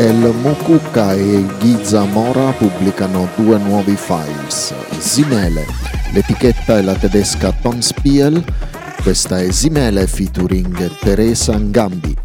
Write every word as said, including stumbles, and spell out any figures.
El Mukuka e Giza Mora pubblicano due nuovi files. Zimele, l'etichetta è la tedesca Tonspiel, questa è Zimele featuring Teresa Ngambi.